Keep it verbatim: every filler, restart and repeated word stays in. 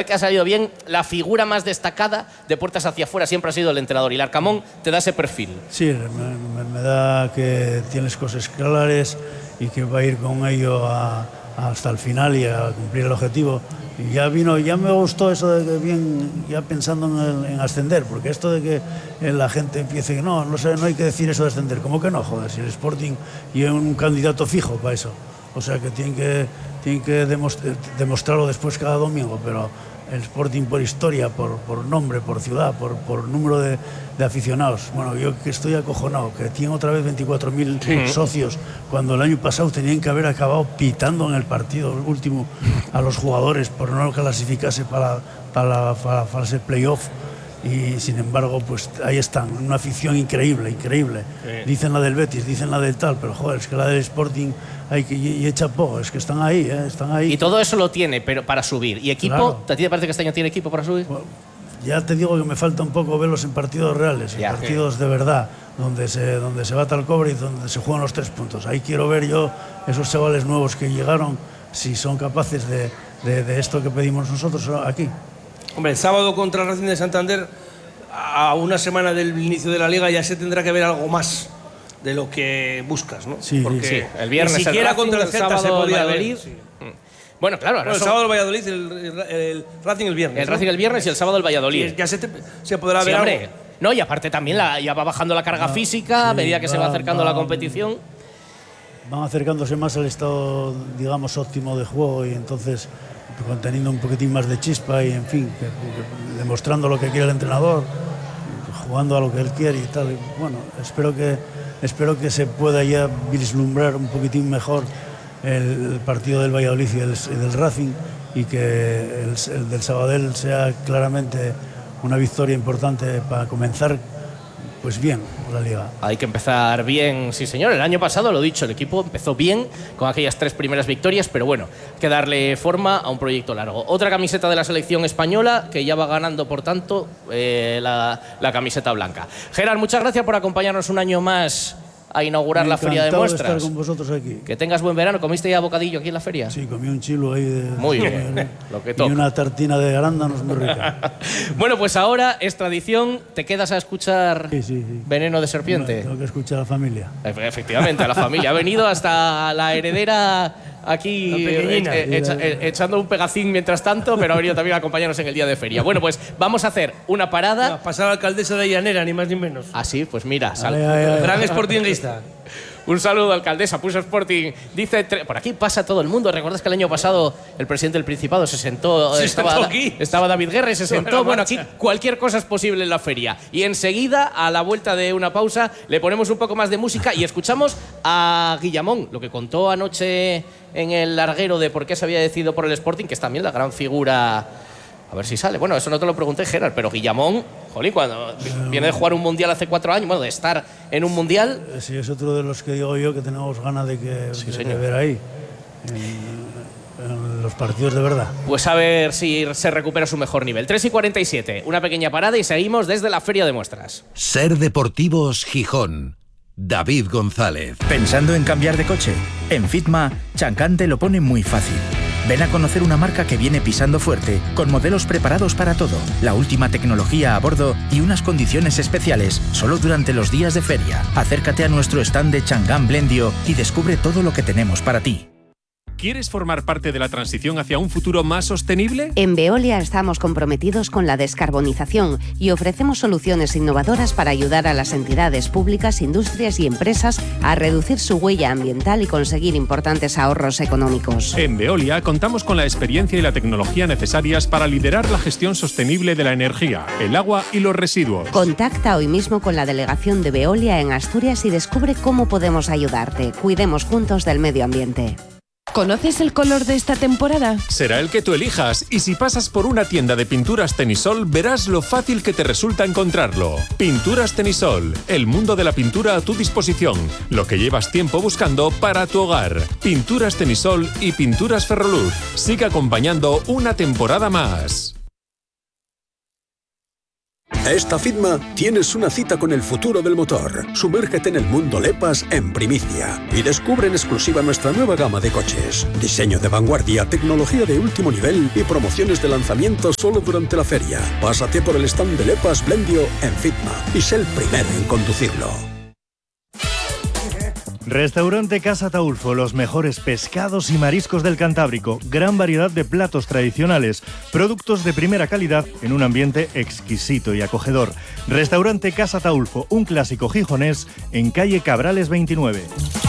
que ha salido bien, la figura más destacada de puertas hacia afuera siempre ha sido el entrenador. Y Larcamón te da ese perfil. Sí, me, me da que tienes cosas claras y que va a ir con ello a, a hasta el final y a cumplir el objetivo. Y ya vino, ya me gustó eso de que bien, ya pensando en, el, en ascender, porque esto de que la gente empiece, no, no sé, no hay que decir eso de ascender, ¿cómo que no? Joder, si el Sporting y es un candidato fijo para eso. O sea que tienen que, tienen que demostrar, demostrarlo después cada domingo, pero el Sporting por historia, por, por nombre, por ciudad, por, por número de, de aficionados. Bueno, yo que estoy acojonado, que tienen otra vez veinticuatro mil sí. socios, cuando el año pasado tenían que haber acabado pitando en el partido último a los jugadores por no clasificarse para, para, para la fase playoff. Y sin embargo, pues ahí están, una afición increíble, increíble. Sí. Dicen la del Betis, dicen la del tal, pero joder, es que la del Sporting hay que, y, y echa po, es que están ahí, ¿eh? Están ahí. Y todo eso lo tiene, pero para subir. ¿Y equipo? Claro. ¿A ti te parece que este año tiene equipo para subir? Bueno, ya te digo que me falta un poco verlos en partidos reales, en ya, partidos sí. de verdad, donde se, donde se bata el cobre y donde se juegan los tres puntos. Ahí quiero ver yo esos chavales nuevos que llegaron, si son capaces de, de, de esto que pedimos nosotros aquí. Hombre, el sábado contra el Racing de Santander, a una semana del inicio de la Liga, ya se tendrá que ver algo más de lo que buscas, ¿no? Sí, porque sí. El viernes ni siquiera el Racing, contra el Celta se podía ver. Sí. Bueno, claro. Bueno, el son... sábado el Valladolid, el, el, el Racing el viernes. El ¿no? Racing el viernes y el sábado el Valladolid. Sí, ya se, te, se podrá sí, ver hombre. algo. No, y aparte también la, ya va bajando la carga no, física sí, a medida que va, se va acercando va, la competición. Van acercándose más al estado, digamos, óptimo de juego y entonces conteniendo un poquitín más de chispa y, en fin, que, que, demostrando lo que quiere el entrenador, jugando a lo que él quiere y tal. Y, bueno, espero que, espero que se pueda ya vislumbrar un poquitín mejor el, el partido del Valladolid y el, el del Racing y que el, el del Sabadell sea claramente una victoria importante para comenzar pues bien la Liga. Hay que empezar bien, sí señor. El año pasado, lo dicho, el equipo empezó bien con aquellas tres primeras victorias, pero bueno, hay que darle forma a un proyecto largo. Otra camiseta de la selección española que ya va ganando, por tanto, eh, la, la camiseta blanca. Gerard, muchas gracias por acompañarnos un año más a inaugurar la feria de muestras. De estar con vosotros aquí. Que tengas buen verano. ¿Comiste ya bocadillo aquí en la feria? Sí, comí un chilo ahí de... Muy bien, lo que toca. Y una tartina de arándanos muy rica. Bueno, pues ahora es tradición. ¿Te quedas a escuchar sí, sí, sí. Veneno de Serpiente? Bueno, tengo que escuchar a la familia. Efectivamente, a la familia. Ha venido hasta la heredera aquí e e echa, e echando un pegacín mientras tanto, pero ha venido también a acompañarnos en el día de feria. Bueno, pues vamos a hacer una parada. No, pasar a la alcaldesa de Llanera, ni más ni menos. Ah, sí, pues mira. Ay, ay, ay, gran sportingista. Un saludo, alcaldesa, Pulso Sporting. Dice, por aquí pasa todo el mundo. ¿Recuerdas que el año pasado el presidente del Principado se sentó? Se estaba, sentó aquí. Estaba David Guerra y se sentó. Bueno, aquí cualquier cosa es posible en la feria. Y enseguida, a la vuelta de una pausa, le ponemos un poco más de música y escuchamos a Guillamón, lo que contó anoche en el larguero de por qué se había decidido por el Sporting, que es también la gran figura. A ver si sale. Bueno, eso no te lo pregunté, Gerard, pero Guillamón, jolín, cuando eh, viene de jugar un mundial hace cuatro años, bueno, de estar en un mundial. Sí, es otro de los que digo yo que tenemos ganas de, que, sí, de, de ver ahí, en, en los partidos de verdad. Pues a ver si se recupera su mejor nivel. tres y cuarenta y siete, una pequeña parada y seguimos desde la Feria de Muestras. Ser Deportivos Gijón. David González. ¿Pensando en cambiar de coche? En Fitma, Chang'an te lo pone muy fácil. Ven a conocer una marca que viene pisando fuerte, con modelos preparados para todo, la última tecnología a bordo y unas condiciones especiales solo durante los días de feria. Acércate a nuestro stand de Chang'an Blendio y descubre todo lo que tenemos para ti. ¿Quieres formar parte de la transición hacia un futuro más sostenible? En Veolia estamos comprometidos con la descarbonización y ofrecemos soluciones innovadoras para ayudar a las entidades públicas, industrias y empresas a reducir su huella ambiental y conseguir importantes ahorros económicos. En Veolia contamos con la experiencia y la tecnología necesarias para liderar la gestión sostenible de la energía, el agua y los residuos. Contacta hoy mismo con la delegación de Veolia en Asturias y descubre cómo podemos ayudarte. Cuidemos juntos del medio ambiente. ¿Conoces el color de esta temporada? Será el que tú elijas, y si pasas por una tienda de pinturas Tenisol verás lo fácil que te resulta encontrarlo. Pinturas Tenisol, el mundo de la pintura a tu disposición, lo que llevas tiempo buscando para tu hogar. Pinturas Tenisol y Pinturas Ferroluz. Sigue acompañando una temporada más. Esta FITMA tienes una cita con el futuro del motor. Sumérgete en el mundo LEPAS en primicia y descubre en exclusiva nuestra nueva gama de coches. Diseño de vanguardia, tecnología de último nivel y promociones de lanzamiento solo durante la feria. Pásate por el stand de LEPAS Blendio en FITMA y sé el primero en conducirlo. Restaurante Casa Taulfo, los mejores pescados y mariscos del Cantábrico, gran variedad de platos tradicionales, productos de primera calidad en un ambiente exquisito y acogedor. Restaurante Casa Taulfo, un clásico gijonés en calle Cabrales veintinueve.